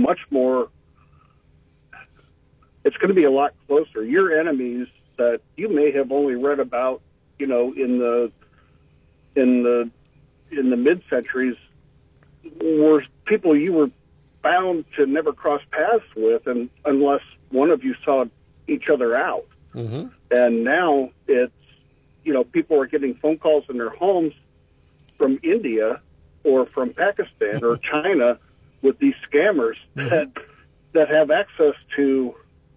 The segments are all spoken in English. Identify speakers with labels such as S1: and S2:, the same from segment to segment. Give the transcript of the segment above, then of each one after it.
S1: much more. It's going to be a lot closer. Your enemies that you may have only read about, in the mid-centuries, were people you were bound to never cross paths with, and unless one of you saw each other out.
S2: Mm-hmm.
S1: And now it's, people are getting phone calls in their homes from India or from Pakistan or China with these scammers that have access to,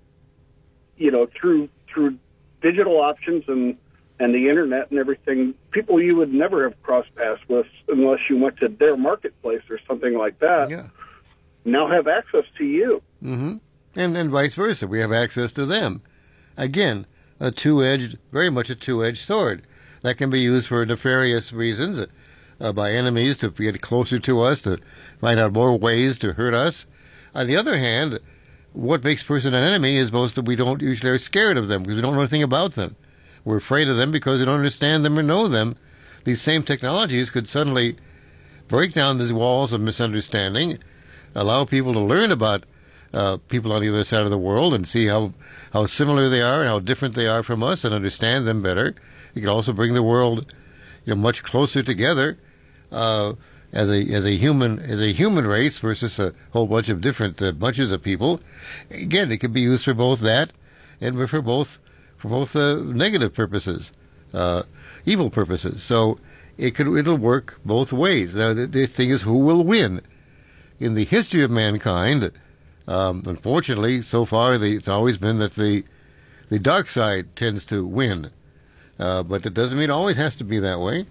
S1: through digital options and the internet and everything, people you would never have crossed paths with unless you went to their marketplace or something like that.
S2: Yeah.
S1: Now have access to you.
S2: Mm-hmm. And vice versa. We have access to them. Again, very much a two-edged sword. That can be used for nefarious reasons by enemies to get closer to us, to find out more ways to hurt us. On the other hand, what makes a person an enemy is most that we don't usually are scared of them because we don't know anything about them. We're afraid of them because we don't understand them or know them. These same technologies could suddenly break down these walls of misunderstanding, allow people to learn about people on the other side of the world and see how similar they are and how different they are from us and understand them better. It could also bring the world much closer together as a human race versus a whole bunch of different bunches of people. Again, it could be used for both that and for both negative purposes, evil purposes. So it'll work both ways. Now the thing is, who will win? In the history of mankind, unfortunately, so far it's always been that the dark side tends to win. But it doesn't mean it always has to be that way.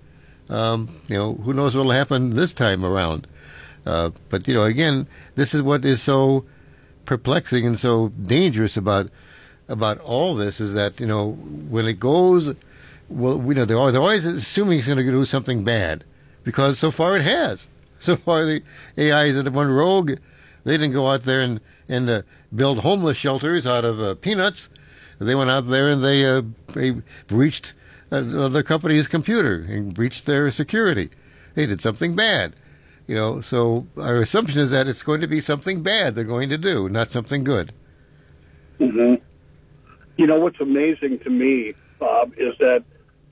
S2: Who knows what will happen this time around. But again, this is what is so perplexing and so dangerous about all this is that, when it goes, well, they're always assuming it's going to do something bad because so far it has. So far the AIs that have run rogue, they didn't go out there and build homeless shelters out of peanuts. They went out there and they breached the company's computer and breached their security. They did something bad. So our assumption is that it's going to be something bad they're going to do, not something good.
S1: Mm-hmm. What's amazing to me, Bob, is that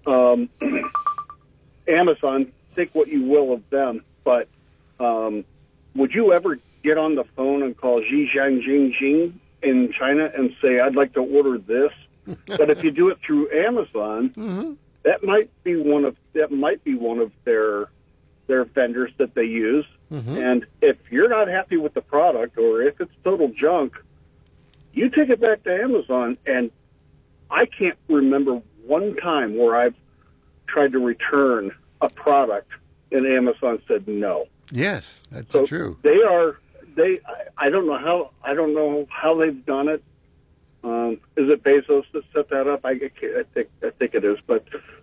S1: Amazon, think what you will of them, but would you ever get on the phone and call Xi Jinping in China and say, I'd like to order this? But if you do it through Amazon, that might be one of their vendors that they use. And if you're not happy with the product or if it's total junk, you take it back to Amazon. And I can't remember one time where I've tried to return a product and Amazon said no.
S2: Yes, that's
S1: so
S2: true.
S1: I don't know how they've done it. Is it Bezos that set that up? I think it is, but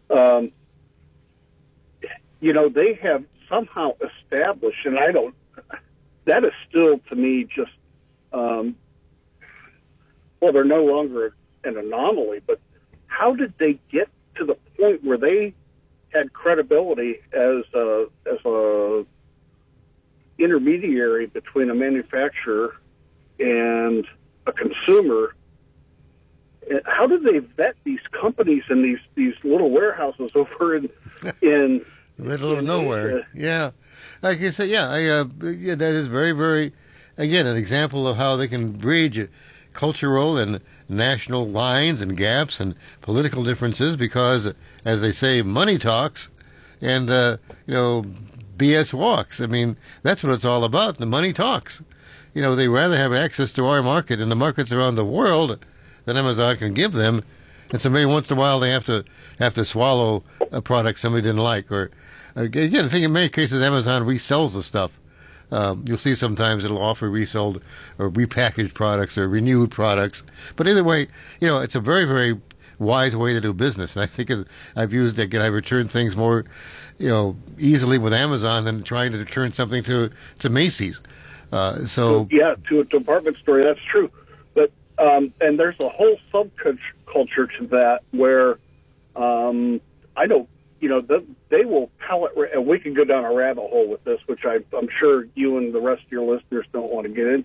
S1: they have somehow established, and that is still to me just they're no longer an anomaly, but how did they get to the point where they had credibility as a intermediary between a manufacturer and a consumer? How did they vet these companies in these little warehouses over in
S2: the middle of nowhere? Yeah, like you say, that is very, very, again, an example of how they can bridge cultural and national lines and gaps and political differences because, as they say, money talks and BS walks. I mean, that's what it's all about. The money talks. They rather have access to our market and the markets around the world that Amazon can give them, and so maybe once in a while they have to swallow a product somebody didn't like. Or again, I think in many cases Amazon resells the stuff. You'll see sometimes it'll offer resold or repackaged products or renewed products. But either way, it's a very, very wise way to do business. And I think I've returned things more, easily with Amazon than trying to return something to Macy's.
S1: To a department store, that's true. But and there's a whole subculture to that where I don't. They will pallet, and we can go down a rabbit hole with this, which I'm sure you and the rest of your listeners don't want to get